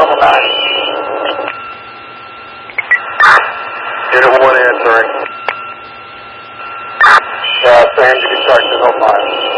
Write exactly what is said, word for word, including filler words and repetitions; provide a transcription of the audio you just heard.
Delta nine. Unit one answering. Uh, Sam, you can start to oh five.